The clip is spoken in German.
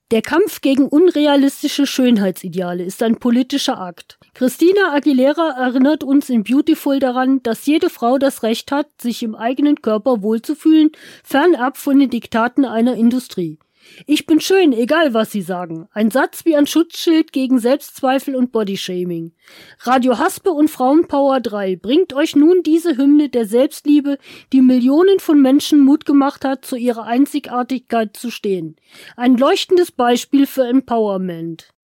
Der Kampf gegen unrealistische Schönheitsideale ist ein politischer Akt. Christina Aguilera erinnert uns in Beautiful daran, dass jede Frau das Recht hat, sich im eigenen Körper wohlzufühlen, fernab von den Diktaten einer Industrie. Ich bin schön, egal was sie sagen. Ein Satz wie ein Schutzschild gegen Selbstzweifel und Bodyshaming. Radio Haspe und Frauenpower 3 bringt euch nun diese Hymne der Selbstliebe, die Millionen von Menschen Mut gemacht hat, zu ihrer Einzigartigkeit zu stehen. Ein leuchtendes Beispiel für Empowerment.